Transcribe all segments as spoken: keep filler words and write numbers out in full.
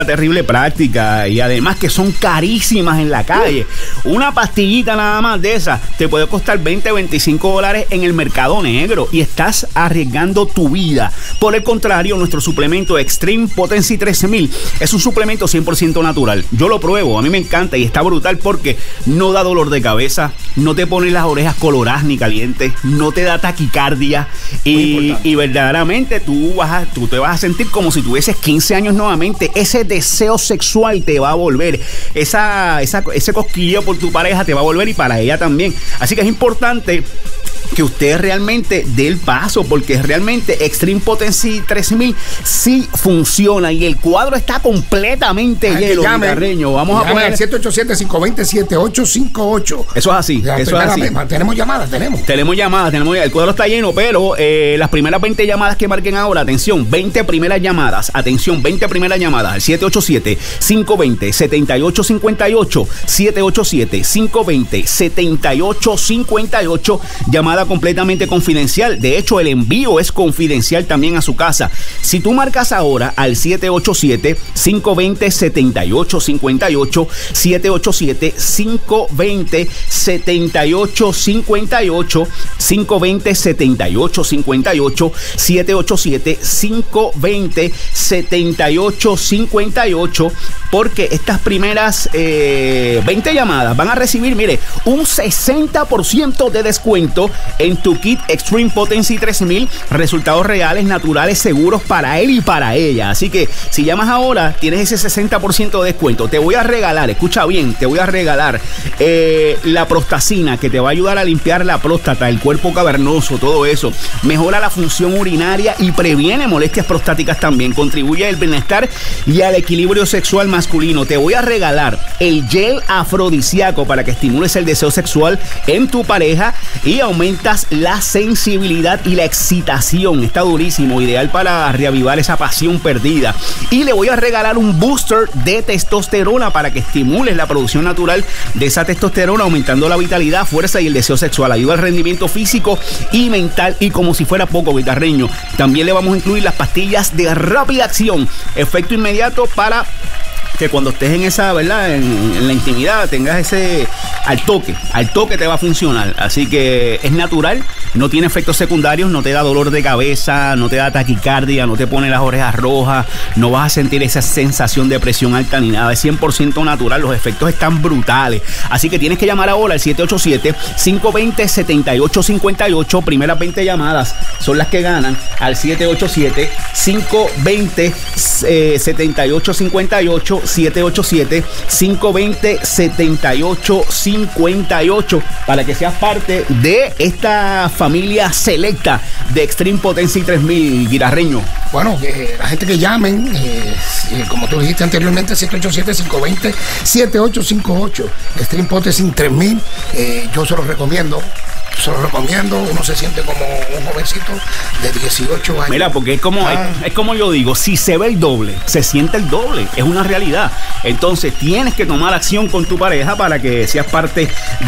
terrible práctica y además que son carísimas en la calle. Una pastillita nada más de esas te puede costar veinte, veinticinco dólares en el mercado negro y estás arriesgando tu vida. Por el contrario, nuestro suplemento Extreme Potency trece mil es un suplemento cien por ciento natural. Yo lo pruebo, a mí me encanta y está brutal porque no da dolor de cabeza, no te pone las orejas coloradas ni calientes, no te da taquicardia y, y verdaderamente tú, vas a, tú te vas a sentir como si tuvieses quince años nuevamente. Ese deseo sexual te va a volver, esa, esa, ese cosquilleo por tu pareja te va a volver y para ella también. Así que es importante que usted realmente dé el paso, porque realmente Extreme Potency trece mil sí funciona y el cuadro está completamente lleno. Carreño, vamos a poner el siete ocho siete, cinco dos cero, siete ocho cinco ocho. Eso es así, ya, eso es así. Vez, tenemos llamadas, tenemos. Tenemos llamadas, tenemos, el cuadro está lleno, pero eh, las primeras veinte llamadas que marquen ahora, atención, veinte primeras llamadas, atención, veinte primeras llamadas al siete ocho siete, cinco dos cero, siete ocho cinco ocho, siete ocho siete, cinco dos cero, siete ocho cinco ocho, llamada completamente confidencial. De hecho, el envío es confidencial también a su casa. Si tú marcas ahora al siete ocho siete, cinco dos cero, siete ocho cinco ocho, siete ocho siete, cinco dos cero, siete ocho cinco ocho, cinco dos cero, siete ocho cinco ocho, siete ocho siete, cinco dos cero, siete ocho cinco ocho, porque estas primeras eh, veinte llamadas van a recibir, mire, un sesenta por ciento de descuento en tu kit Extreme Potency trece mil, resultados reales, naturales, seguros para él y para ella. Así que si llamas ahora, tienes ese sesenta por ciento de descuento. Te voy a regalar, escucha bien, te voy a regalar eh, la prostacina, que te va a ayudar a limpiar la próstata, el cuerpo cavernoso, todo eso. Mejora la función urinaria y previene molestias prostáticas también. Contribuye al bienestar y al equilibrio sexual masculino. Te voy a regalar el gel afrodisíaco para que estimules el deseo sexual en tu pareja y aumentas la sensibilidad y la excitación. Está durísimo, ideal para reavivar esa pasión perdida. Y le voy a regalar un booster de testosterona para que estimules la producción natural de esa testosterona, aumentando la vitalidad, fuerza y el deseo sexual. Ayuda al rendimiento físico y mental. Y como si fuera poco, guitarreño, también le vamos a incluir las pastillas de rápida acción, efecto inmediato para que cuando estés en esa, ¿verdad? En, en la intimidad tengas ese al toque, al toque te va a funcionar. Así que es natural, no tiene efectos secundarios, no te da dolor de cabeza, no te da taquicardia, no te pone las orejas rojas, no vas a sentir esa sensación de presión alta ni nada. Es cien por ciento natural, los efectos están brutales. Así que tienes que llamar ahora al siete ocho siete, cinco dos cero, siete ocho cinco ocho. Primeras veinte llamadas son las que ganan al siete ocho siete, cinco dos cero, siete ocho cinco ocho, siete ocho siete, cinco dos cero, siete ocho cinco ocho, para que seas parte de esta familia selecta de Extreme Potency tres mil, guitarreño. Bueno, eh, la gente que llamen, eh, eh, como tú dijiste anteriormente, siete ocho siete, cinco dos cero, siete ocho cinco ocho, Extreme Potency tres mil, eh, yo se los recomiendo. Se lo recomiendo, uno se siente como un jovencito de dieciocho años. Mira, porque es como, ah. es, es como yo digo, si se ve el doble, se siente el doble, es una realidad. Entonces tienes que tomar acción con tu pareja para que seas parte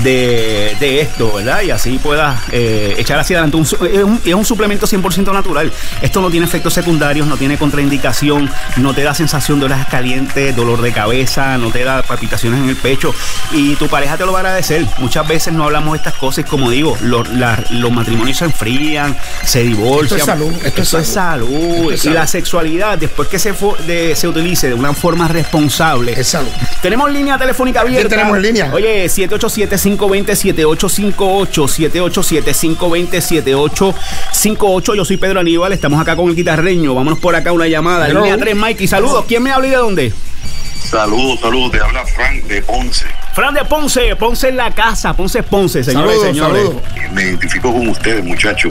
de, de esto, ¿verdad? Y así puedas eh, echar hacia adelante. Un, es, un, es un suplemento cien por ciento natural. Esto no tiene efectos secundarios, no tiene contraindicación, no te da sensación de orejas calientes, dolor de cabeza, no te da palpitaciones en el pecho y tu pareja te lo va a agradecer. Muchas veces no hablamos de estas cosas, como digo, Los, la, los matrimonios se enfrían, se divorcian. Esto es salud. Esto, esto es salud. salud. Esto es salud. Y la sexualidad, después que se, de, se utilice de una forma responsable, es salud. Tenemos línea telefónica abierta. ¿Qué tenemos en línea? Oye, siete ocho siete, cinco dos cero, siete ocho cinco ocho, siete ocho siete, cinco dos cero, siete ocho cinco ocho. Yo soy Pedro Aníbal, estamos acá con el guitarreño. Vámonos por acá una llamada. Hello. Línea tres, Mikey. Saludos. ¿Quién me habla y de dónde? Saludos, saludos. Te habla Frank de Ponce. Fran de Ponce, Ponce en la casa, Ponce es Ponce, señores y señores. Saludos. Me identifico con ustedes, muchachos.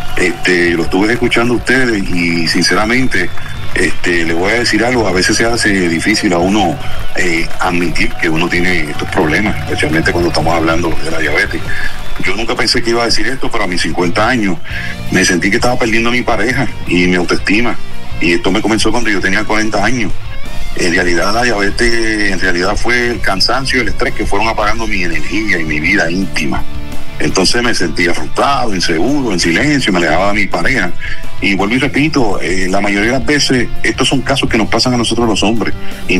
Este, lo estuve escuchando a ustedes y sinceramente, este, le voy a decir algo, a veces se hace difícil a uno eh, admitir que uno tiene estos problemas, especialmente cuando estamos hablando de la diabetes. Yo nunca pensé que iba a decir esto, pero a mis cincuenta años me sentí que estaba perdiendo a mi pareja y mi autoestima. Y esto me comenzó cuando yo tenía cuarenta años. En realidad la diabetes, en realidad fue el cansancio y el estrés que fueron apagando mi energía y mi vida íntima. Entonces me sentía frustrado, inseguro, en silencio, me alejaba de mi pareja. Y vuelvo y repito, eh, la mayoría de las veces estos son casos que nos pasan a nosotros los hombres. Y